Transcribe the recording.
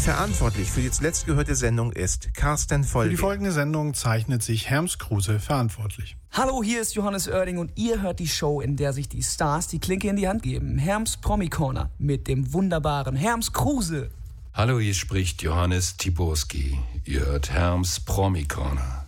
Verantwortlich für die zuletzt gehörte Sendung ist Carsten Für Vollweh. die folgende Sendung zeichnet sich Herms Kruse verantwortlich. Hallo, hier ist Johannes Oerding und ihr hört die Show, in der sich die Stars die Klinke in die Hand geben. Herms Promi Corner mit dem wunderbaren Herms Kruse. Hallo, hier spricht Johannes Tiborski. Ihr hört Herms Promi Corner.